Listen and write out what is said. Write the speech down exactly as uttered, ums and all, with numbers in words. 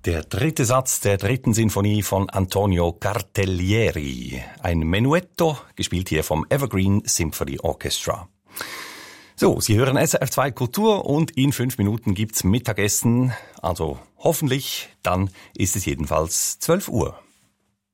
Der dritte Satz der dritten Sinfonie von Antonio Cartellieri. Ein Menuetto, gespielt hier vom Evergreen Symphony Orchestra. So, Sie hören S R F zwei Kultur und in fünf Minuten gibt's Mittagessen. Also hoffentlich, dann ist es jedenfalls zwölf Uhr.